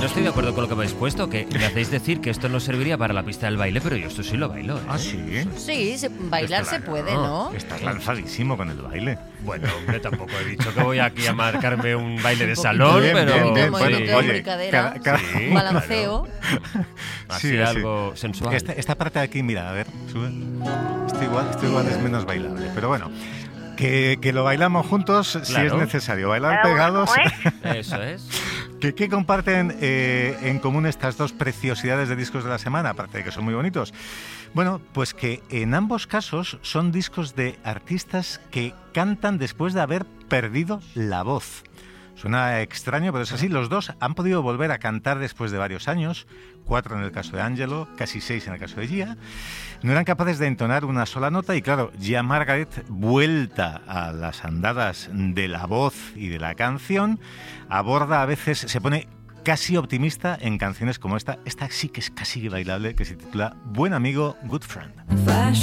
estoy de acuerdo con lo que me habéis puesto, que me hacéis decir que esto no serviría para la pista del baile, pero yo esto sí lo bailo, ¿eh? ¿Ah, sí? Sí, bailar se puede, ¿no? Estás lanzadísimo con el baile. Bueno, hombre, tampoco he dicho que voy aquí a marcarme un baile de salón, bien, pero... bien, bien. Bueno, Oye, brincadera, sí, balanceo. Así Sí, algo sensual. Esta parte de aquí, mira, a ver, sube. Esto igual es menos bailable, pero bueno. Que lo bailamos juntos si es necesario. Bailar pegados. Eso es. ¿Qué comparten en común estas dos preciosidades de discos de la semana? Aparte de que son muy bonitos. Bueno, pues que en ambos casos son discos de artistas que cantan después de haber perdido la voz. Suena extraño, pero es así. Los dos han podido volver a cantar después de varios años, 4 en el caso de Angelo, casi 6 en el caso de Gia. No eran capaces de entonar una sola nota y claro, Gia Margaret, vuelta a las andadas de la voz y de la canción, aborda a veces, se pone casi optimista en canciones como esta. Esta sí que es casi bailable, que se titula Buen Amigo, Good Friend.